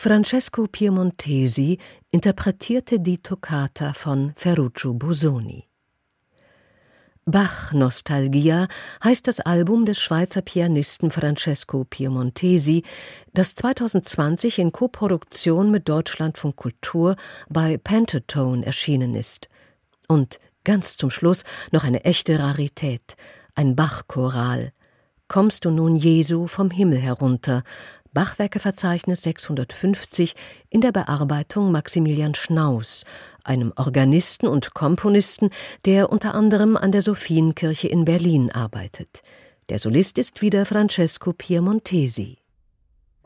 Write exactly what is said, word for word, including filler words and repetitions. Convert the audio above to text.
Francesco Piemontesi interpretierte die Toccata von Ferruccio Busoni. Bach-Nostalgia heißt das Album des Schweizer Pianisten Francesco Piemontesi, das zweitausendzwanzig in Koproduktion mit Deutschlandfunk Kultur bei Pentatone erschienen ist. Und ganz zum Schluss noch eine echte Rarität, ein Bach-Choral. »Kommst du nun, Jesu, vom Himmel herunter«, Bachwerkeverzeichnis sechshundertfünfzig in der Bearbeitung Maximilian Schnaus, einem Organisten und Komponisten, der unter anderem an der Sophienkirche in Berlin arbeitet. Der Solist ist wieder Francesco Piemontesi.